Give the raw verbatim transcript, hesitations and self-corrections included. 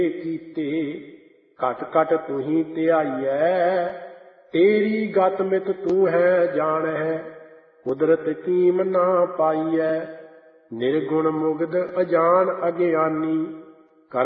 ਕੀਤੇ ਘਟ ਘਟ ਤੁਹੀਂ ਧਿਆਈਐ। ਤੇਰੀ ਗਤ ਮਿਤ ਤੂੰ ਹੈ ਜਾਣੈ ਕੁਦਰਤ ਕੀਮ ਨਾ ਪਾਈਐ। ਨਿਰਗੁਣ ਮੁਗਧ ਅਜਾਨ ਅਗਿਆਨੀ